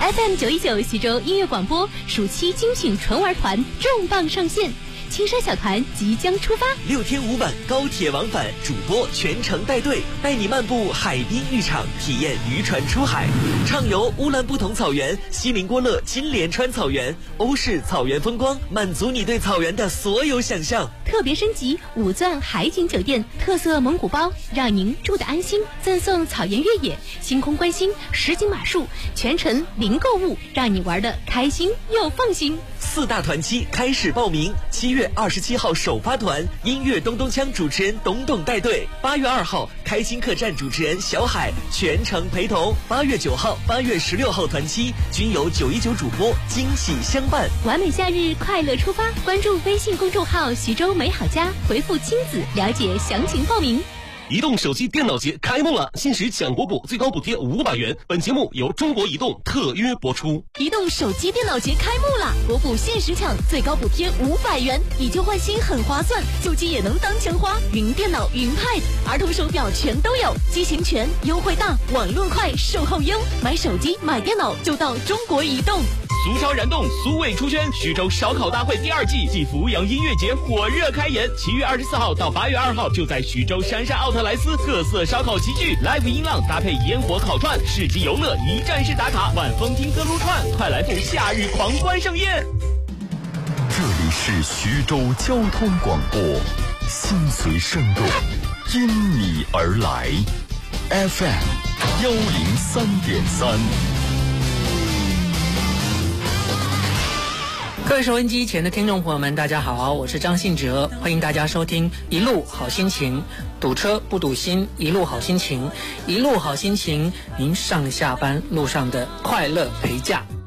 FM919徐州音乐广播暑期精选纯玩团重磅上线，青山小团即将出发 ，6天5晚高铁往返，主播全程带队，带你漫步海滨浴场，体验渔船出海，畅游乌兰布统草原、锡林郭勒金莲川草原、欧式草原风光，满足你对草原的所有想象。 特别升级5钻海景酒店，特色蒙古包，让您住得安心。赠送草原越野、星空观星、实景马术，全程零购物，让你玩得开心又放心。 4大团期开始报名，7月27号首发团，音乐咚咚锵主持人董董带队；8月2号开心客栈主持人小海全程陪同；8月9号、8月16号团期均有919主播惊喜相伴。 完美假日，快乐出发！关注微信公众号徐州美好家，回复亲子了解详情报名。 移动手机电脑节开幕了，限时抢国补，最高补贴500元。本节目由中国移动特约播出。 移动手机电脑节开幕了，国补限时抢，最高补贴500元，以旧换新很划算，旧机也能当钱花。云电脑、云 Pad、儿童手表全都有，机型全，优惠大，网络快，售后优。买手机、买电脑就到中国移动。 俗烧燃动，苏味出圈，徐州烧烤大会第2季暨阜阳音乐节火热开演，7月24号到8月2号就在徐州杉杉奥特莱斯，特色烧烤齐聚 ，live 音浪搭配烟火烤串，市集游乐一站式打卡，晚风听歌撸串，快来赴夏日狂欢盛宴。 这里是徐州交通广播，心随声动，因你而来 ，FM 103.3。 各位收音机前的听众朋友们，大家好，我是张信哲，欢迎大家收听一路好心情，堵车不堵心，一路好心情，一路好心情，您上下班路上的快乐陪驾。